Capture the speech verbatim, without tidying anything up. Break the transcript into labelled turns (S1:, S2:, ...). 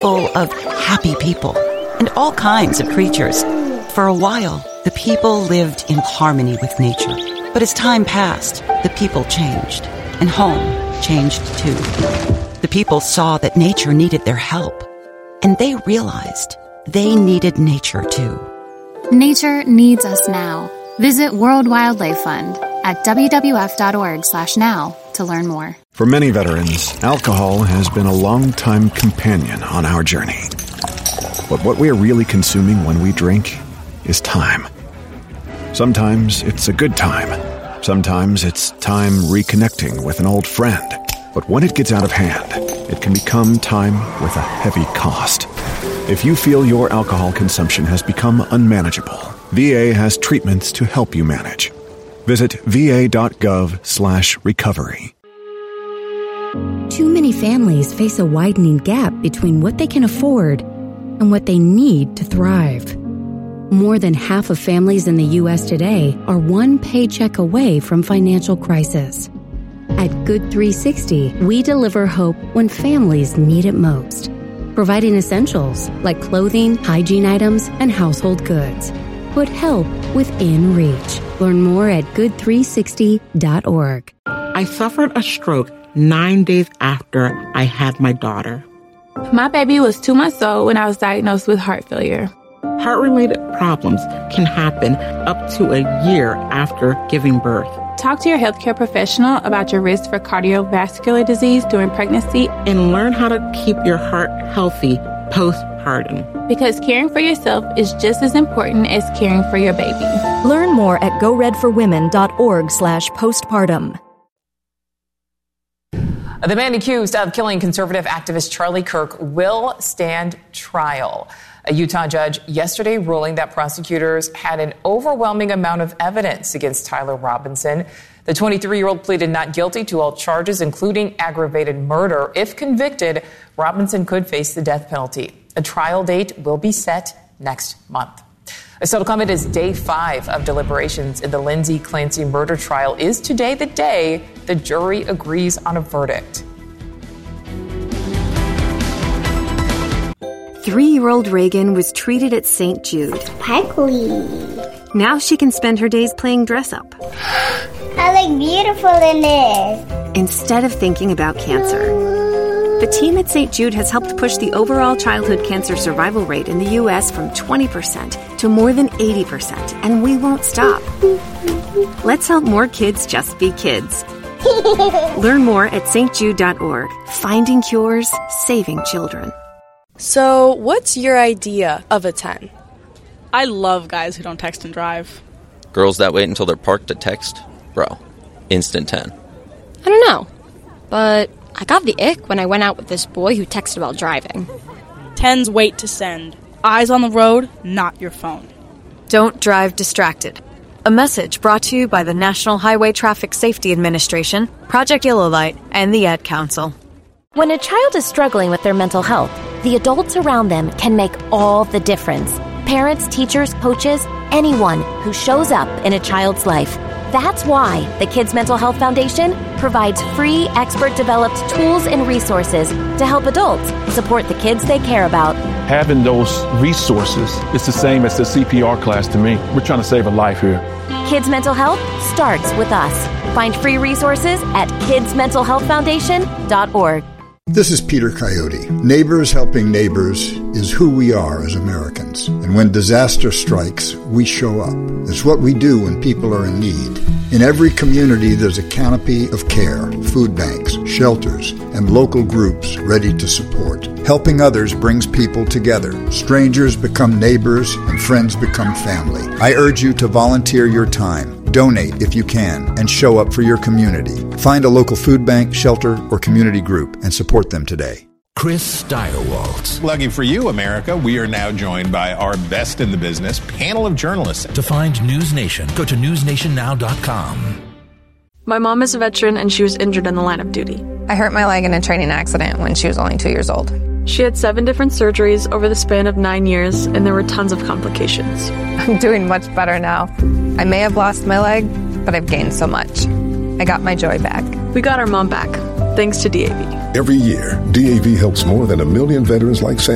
S1: full of happy people and all kinds of creatures. For a while, the people lived in harmony with nature. But as time passed, the people changed, and home changed too. The people saw that nature needed their help, and they realized they needed nature too.
S2: Nature needs us now. Visit World Wildlife Fund at w w f dot org slash now to learn more.
S3: For many veterans, alcohol has been a long-time companion on our journey. But what we are really consuming when we drink is time. Sometimes it's a good time. Sometimes it's time reconnecting with an old friend. But when it gets out of hand, it can become time with a heavy cost. If you feel your alcohol consumption has become unmanageable, V A has treatments to help you manage. Visit va.gov slash recovery.
S4: Too many families face a widening gap between what they can afford and what they need to thrive. More than half of families in the U S today are one paycheck away from financial crisis. At Good three sixty, we deliver hope when families need it most, providing essentials like clothing, hygiene items, and household goods. Put help within reach. Learn more at good three sixty dot org.
S5: I suffered a stroke nine days after I had my daughter.
S6: My baby was two months old when I was diagnosed with heart failure.
S5: Heart-related problems can happen up to a year after giving birth.
S6: Talk to your healthcare professional about your risk for cardiovascular disease during pregnancy
S5: and learn how to keep your heart healthy postpartum.
S6: Because caring for yourself is just as important as caring for your baby.
S7: Learn more at go red for women dot org slash postpartum.
S8: The man accused of killing conservative activist Charlie Kirk will stand trial. A Utah judge yesterday ruling that prosecutors had an overwhelming amount of evidence against Tyler Robinson. The twenty-three-year-old pleaded not guilty to all charges, including aggravated murder. If convicted, Robinson could face the death penalty. A trial date will be set next month. So to come, it is day five of deliberations in the Lindsay Clancy murder trial. Is today the day the jury agrees on a verdict?
S9: Three-year-old Reagan was treated at Saint Jude.
S10: Sparkly.
S9: Now she can spend her days playing dress-up.
S10: I look beautiful in this.
S9: Instead of thinking about cancer. The team at Saint Jude has helped push the overall childhood cancer survival rate in the U S from twenty percent to more than eighty percent, and we won't stop. Let's help more kids just be kids. Learn more at st jude dot org. Finding cures, saving children.
S11: So, what's your idea of a ten? I love guys who don't text and drive.
S12: Girls that wait until they're parked to text? Bro, instant ten.
S13: I don't know, but I got the ick when I went out with this boy who texted while driving.
S11: Tens wait to send. Eyes on the road, not your phone.
S14: Don't drive distracted. A message brought to you by the National Highway Traffic Safety Administration, Project Yellow Light, and the Ad Council.
S15: When a child is struggling with their mental health, the adults around them can make all the difference. Parents, teachers, coaches, anyone who shows up in a child's life. That's why the Kids Mental Health Foundation provides free, expert-developed tools and resources to help adults support the kids they care about.
S16: Having those resources is the same as the C P R class to me. We're trying to save a life here.
S15: Kids Mental Health starts with us. Find free resources at kids mental health foundation dot org.
S17: This is Peter Coyote. Neighbors helping neighbors is who we are as Americans. And when disaster strikes, we show up. It's what we do when people are in need. In every community, there's a canopy of care, food banks, shelters, and local groups ready to support. Helping others brings people together. Strangers become neighbors, and friends become family. I urge you to volunteer your time. Donate if you can, and show up for your community. Find a local food bank, shelter, or community group and support them today.
S18: Chris Steigerwald.
S19: Lucky for you, America, we are now joined by our best in the business panel of journalists.
S18: To find News Nation, go to news nation now dot com.
S20: My mom is a veteran and she was injured in the line of duty.
S21: I hurt my leg in a training accident when she was only two years old.
S20: She had seven different surgeries over the span of nine years, and there were tons of complications.
S21: I'm doing much better now. I may have lost my leg, but I've gained so much. I got my joy back.
S20: We got our mom back, thanks to D A V.
S22: Every year, D A V helps more than a million veterans like Sam